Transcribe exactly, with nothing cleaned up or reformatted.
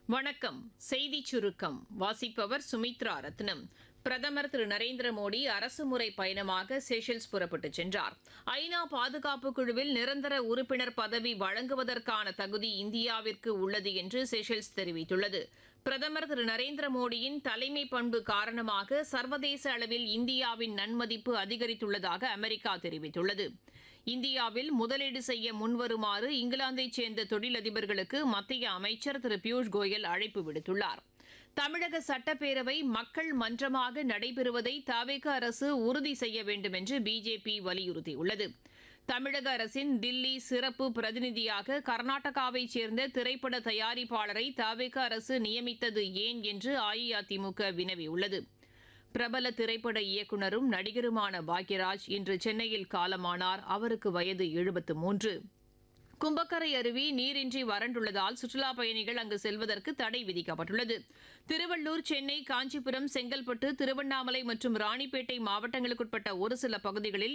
வணக்கம். செய்திச் சுருக்கம் வாசிப்பவர் சுமித்ரா ரத்னம். பிரதமர் திரு நரேந்திர மோடி அரசுமுறை பயணமாக செஷல்ஸ் புறப்பட்டுச் சென்றார். ஐநா பாதுகாப்பு குழுவில் நிரந்தர உறுப்பினர் பதவி வழங்குவதற்கான தகுதி இந்தியாவிற்கு உள்ளது என்று செஷல்ஸ் தெரிவித்துள்ளது. பிரதமர் திரு நரேந்திர மோடியின் தலைமை பண்பு காரணமாக சர்வதேச அளவில் இந்தியாவின் நன்மதிப்பு அதிகரித்துள்ளதாக அமெரிக்கா தெரிவித்துள்ளது. இந்தியாவில் முதலீடு செய்ய முன்வருமாறு இங்கிலாந்தைச் சேர்ந்த தொழிலதிபர்களுக்கு மத்திய அமைச்சர் திரு பியூஷ் கோயல் அழைப்பு விடுத்துள்ளார். தமிழக சட்டப்பேரவை மக்கள் மன்றமாக நடைபெறுவதை தவிக அரசு உறுதி செய்ய வேண்டும் என்று பிஜேபி வலியுறுத்தியுள்ளது. தமிழக அரசின் தில்லி சிறப்பு பிரதிநிதியாக கர்நாடகாவைச் சேர்ந்த திரைப்பட தயாரிப்பாளரை தவிக அரசு நியமித்தது ஏன் என்று அஇஅதிமுக வினவியுள்ளது. பிரபல திரைப்பட இயக்குநரும் நடிகருமான பாக்யராஜ் இன்று சென்னையில் காலமானார். அவருக்கு வயது எழுபத்து மூன்று. கும்பக்கரை அருவி நீரின்றி வறண்டுள்ளதால் சுற்றுலாப் பயணிகள் அங்கு செல்வதற்கு தடை விதிக்கப்பட்டுள்ளது. திருவள்ளூர், சென்னை, காஞ்சிபுரம், செங்கல்பட்டு, திருவண்ணாமலை மற்றும் ராணிப்பேட்டை மாவட்டங்களுக்குட்பட்ட ஒரு சில பகுதிகளில்